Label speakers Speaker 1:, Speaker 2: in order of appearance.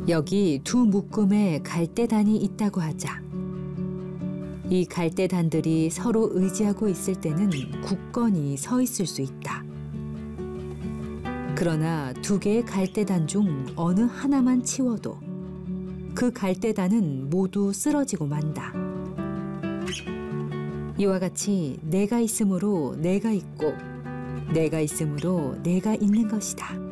Speaker 1: 여기 두 묶음의 갈대단이 있다고 하자. 이 갈대단들이 서로 의지하고 있을 때는 굳건히 서 있을 수 있다. 그러나 두 개의 갈대단 중 어느 하나만 치워도 그 갈대단은 모두 쓰러지고 만다. 이와 같이 내가 있으므로 내가 있고 내가 있으므로 내가 있는 것이다.